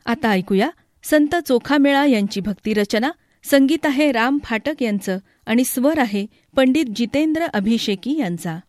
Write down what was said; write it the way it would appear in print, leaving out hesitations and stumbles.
आता ऐकूया संत चोखामेळा यांची भक्तिरचना. संगीत आहे राम फाटक यांचं आणि स्वर आहे पंडित जितेंद्र अभिषेकी यांचा.